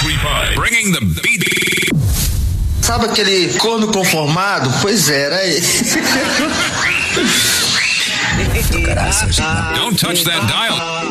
1035, bringing the beat. Sabe aquele corno conformado? Pois era esse. Don't touch that dial.